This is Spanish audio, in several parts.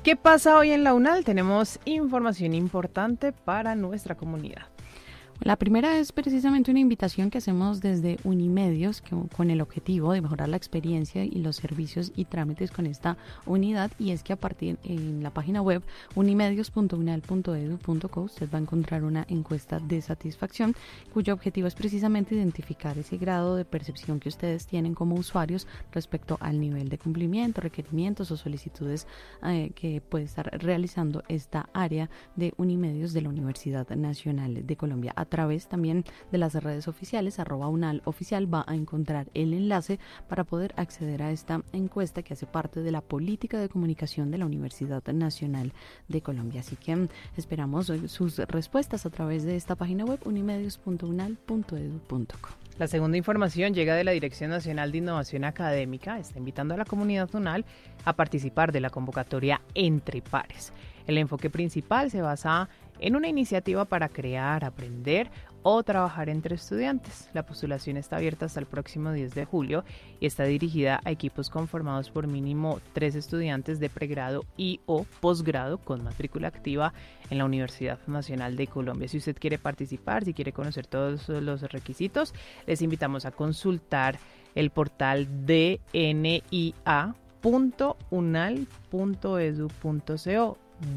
¿Qué pasa hoy en la UNAL? Tenemos información importante para nuestra comunidad. La primera es precisamente una invitación que hacemos desde Unimedios con el objetivo de mejorar la experiencia y los servicios y trámites con esta unidad, y es que a partir en la página web unimedios.unal.edu.co usted va a encontrar una encuesta de satisfacción cuyo objetivo es precisamente identificar ese grado de percepción que ustedes tienen como usuarios respecto al nivel de cumplimiento, requerimientos o solicitudes que puede estar realizando esta área de Unimedios de la Universidad Nacional de Colombia. A través también de las redes oficiales, @unaloficial, va a encontrar el enlace para poder acceder a esta encuesta que hace parte de la política de comunicación de la Universidad Nacional de Colombia. Así que esperamos sus respuestas a través de esta página web unimedios.unal.edu.co. La segunda información llega de la Dirección Nacional de Innovación Académica. Está invitando a la comunidad UNAL a participar de la convocatoria Entre Pares. El enfoque principal se basa en una iniciativa para crear, aprender o trabajar entre estudiantes. La postulación está abierta hasta el próximo 10 de julio y está dirigida a equipos conformados por mínimo 3 estudiantes de pregrado y o posgrado con matrícula activa en la Universidad Nacional de Colombia. Si usted quiere participar, si quiere conocer todos los requisitos, les invitamos a consultar el portal dnia.unal.edu.co,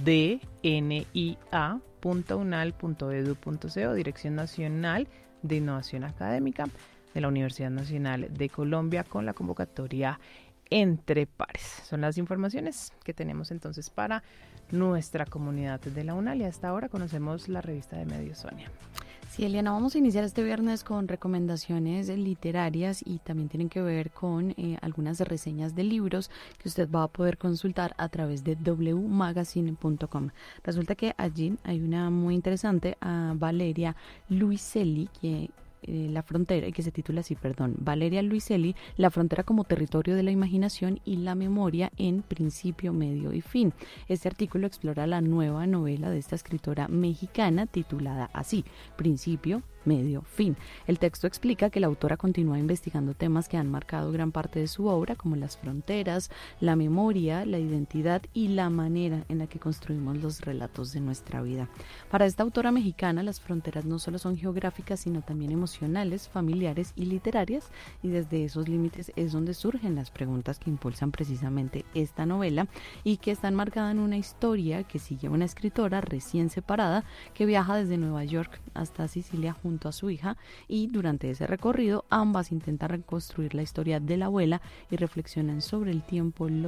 dnia.unal.edu.co, Dirección Nacional de Innovación Académica de la Universidad Nacional de Colombia, con la convocatoria Entre Pares. Son las informaciones que tenemos entonces para nuestra comunidad de la UNAL, y hasta ahora conocemos la revista de medios. Sonia. Sí, Eliana, vamos a iniciar este viernes con recomendaciones literarias y también tienen que ver con algunas reseñas de libros que usted va a poder consultar a través de wmagazine.com. Resulta que allí hay una muy interesante a Valeria Luiselli, que se titula así, Valeria Luiselli, La frontera como territorio de la imaginación y la memoria en principio, medio y fin. Este artículo explora la nueva novela de esta escritora mexicana titulada así, Principio, medio, fin. El texto explica que la autora continúa investigando temas que han marcado gran parte de su obra, como las fronteras, la memoria, la identidad y la manera en la que construimos los relatos de nuestra vida. Para esta autora mexicana, las fronteras no solo son geográficas, sino también emocionales, familiares y literarias, y desde esos límites es donde surgen las preguntas que impulsan precisamente esta novela y que están marcadas en una historia que sigue a una escritora recién separada que viaja desde Nueva York hasta Sicilia junto a su hija, y durante ese recorrido ambas intentan reconstruir la historia de la abuela y reflexionan sobre el tiempo,